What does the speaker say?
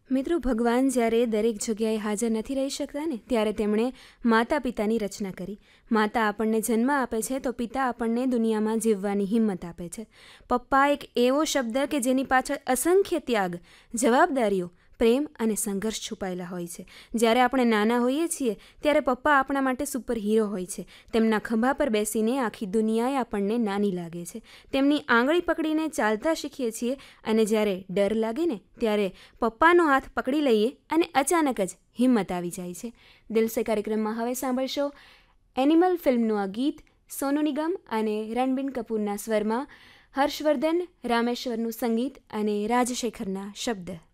મિત્રો, ભગવાન જ્યારે દરેક જગ્યાએ હાજર નથી રહી શકતા ને ત્યારે તેમણે માતા પિતાની રચના કરી. માતા આપણને જન્મ આપે છે તો પિતા આપણને દુનિયામાં જીવવાની હિંમત આપે છે. પપ્પા એક એવો શબ્દ કે જેની પાછળ અસંખ્ય ત્યાગ, જવાબદારીઓ, પ્રેમ અને સંઘર્ષ છુપાયેલા હોય છે. જ્યારે આપણે નાના હોઈએ છીએ ત્યારે પપ્પા આપણા માટે સુપર હીરો હોય છે. તેમના ખભા પર બેસીને આખી દુનિયાએ આપણને નાની લાગે છે. તેમની આંગળી પકડીને ચાલતા શીખીએ છીએ અને જ્યારે ડર લાગે ને ત્યારે પપ્પાનો હાથ પકડી લઈએ અને અચાનક જ હિંમત આવી જાય છે. દિલ સે કાર્યક્રમમાં હવે સાંભળશો એનિમલ ફિલ્મનું આ ગીત સોનુ નિગમ અને રણબીર કપૂરના સ્વરમાં, હર્ષવર્ધન રામેશ્વરનું સંગીત અને રાજશેખરના શબ્દ.